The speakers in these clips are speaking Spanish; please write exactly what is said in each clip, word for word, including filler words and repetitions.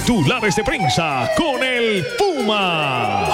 Titulares de prensa con el Puma.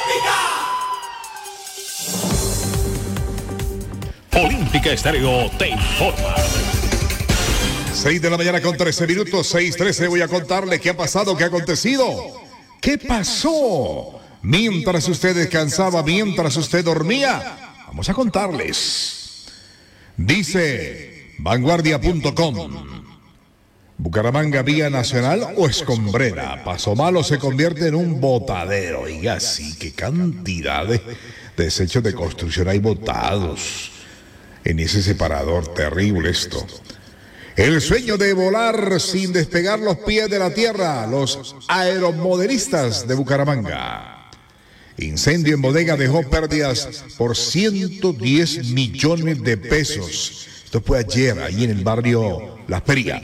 Olímpica Estéreo te informa. seis de la mañana con trece minutos, seis trece. Voy a contarle qué ha pasado, qué ha acontecido. ¿Qué pasó? Mientras usted descansaba, mientras usted dormía, vamos a contarles. Dice vanguardia punto com. Bucaramanga, vía nacional o escombrera. Paso Malo se convierte en un botadero. Oiga, sí, qué cantidad de desechos de construcción hay botados en ese separador. Terrible esto. El sueño de volar sin despegar los pies de la tierra. Los aeromodelistas de Bucaramanga. Incendio en bodega dejó pérdidas por ciento diez millones de pesos. Esto fue ayer, ahí en el barrio La Feria.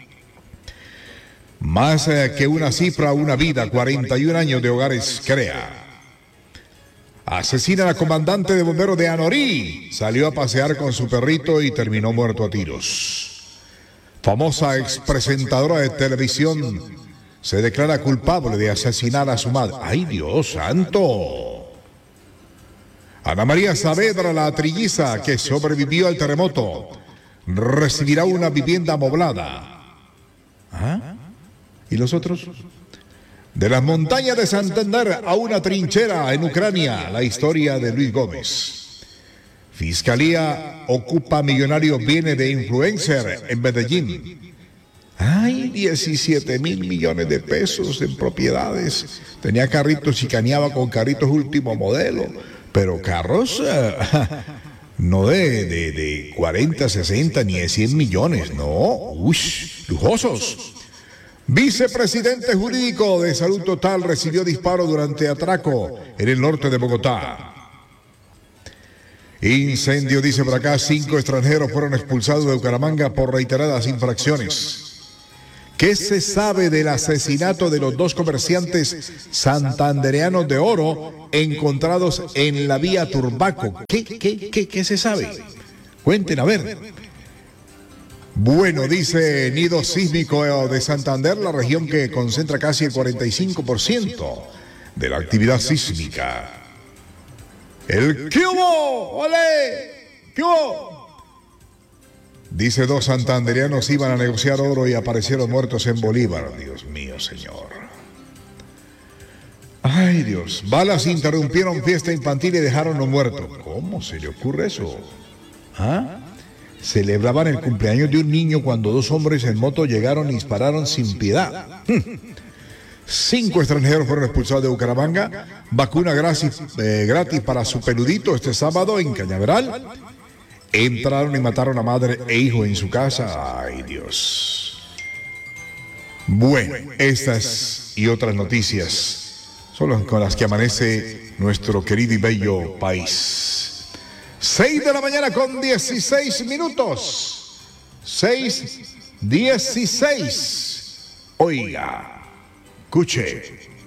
Más eh, que una cifra, una vida. cuarenta y un años de hogares crea. Asesina a la comandante de bomberos de Anorí. Salió a pasear con su perrito y terminó muerto a tiros. Famosa expresentadora de televisión se declara culpable de asesinar a su madre. ¡Ay, Dios santo! Ana María Saavedra, la trilliza que sobrevivió al terremoto, recibirá una vivienda amoblada. ¿Ah? ¿Y los otros? De las montañas de Santander a una trinchera en Ucrania, la historia de Luis Gómez. Fiscalía ocupa millonarios bienes de influencer en Medellín. Ay, diecisiete mil millones de pesos en propiedades. Tenía carritos, chicaneaba con carritos último modelo, pero carros eh, no de, de, de cuarenta, sesenta ni de cien millones, no, uy, lujosos. Vicepresidente jurídico de Salud Total recibió disparo durante atraco en el norte de Bogotá. Incendio, dice por acá, cinco extranjeros fueron expulsados de Bucaramanga por reiteradas infracciones. ¿Qué se sabe del asesinato de los dos comerciantes santandereanos de oro encontrados en la vía Turbaco? ¿Qué, qué, qué, qué se sabe? Cuenten, a ver. Bueno, dice Nido Sísmico de Santander, la región que concentra casi el cuarenta y cinco por ciento de la actividad sísmica. ¡El qué hubo! ¡Ole! ¿Qué hubo? Dice, dos santandereanos iban a negociar oro y aparecieron muertos en Bolívar. Dios mío, señor. Ay, Dios. Balas interrumpieron fiesta infantil y dejaron los muertos. ¿Cómo se le ocurre eso? ¿Ah? Celebraban el cumpleaños de un niño cuando dos hombres en moto llegaron y dispararon sin piedad. Cinco extranjeros fueron expulsados de Bucaramanga. Vacuna gratis, eh, gratis para su peludito este sábado en Cañaveral. Entraron y mataron a madre e hijo en su casa. Ay, Dios. Bueno, estas y otras noticias son las con las que amanece nuestro querido y bello país. seis de la mañana con dieciséis minutos. seis dieciséis. Oiga, escuche.